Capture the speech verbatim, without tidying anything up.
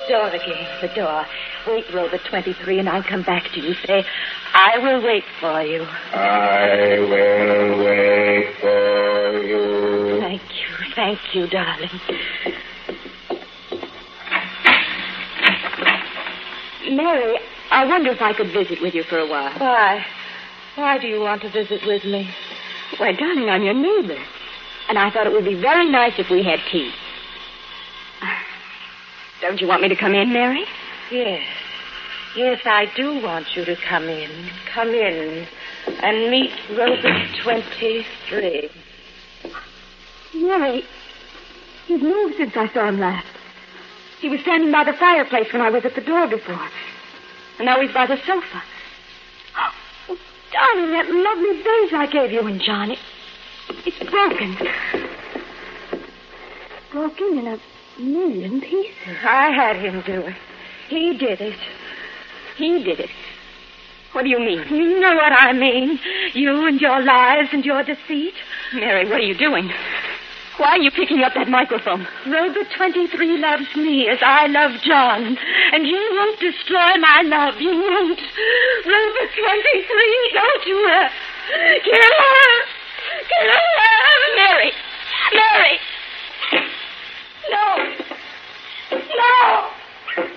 door again, the door. Wait, Rover twenty-three, and I'll come back to you. Say, I will wait for you. I will wait for you. Thank you, thank you, darling. Mary, I wonder if I could visit with you for a while. Why? Why do you want to visit with me? Why, darling, I'm your neighbor. And I thought it would be very nice if we had tea. Don't you want me to come in, Mary? Yes. Yes, I do want you to come in. Come in and meet Rover twenty-three. Mary, he's moved since I saw him last. He was standing by the fireplace when I was at the door before. And now he's by the sofa. Oh, darling, that lovely vase I gave you and John, it, it's broken. Broken in a million pieces. I had him do it. He did it. He did it. What do you mean? You know what I mean. You and your lies and your deceit. Mary, what are you doing? Why are you picking up that microphone? Rover twenty-three loves me as I love John. And you won't destroy my love. You won't. Rover twenty-three, don't you uh, kill